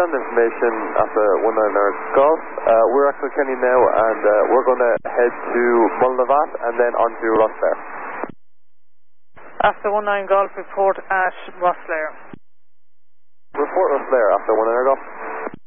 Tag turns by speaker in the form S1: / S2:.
S1: send information after 19 Golf. We're actually Kenny now, and we're going to head to Mullinavat and then on to Rosslare.
S2: After 19 Golf, report at Rosslare.
S1: Report Rosslare after 19 Golf.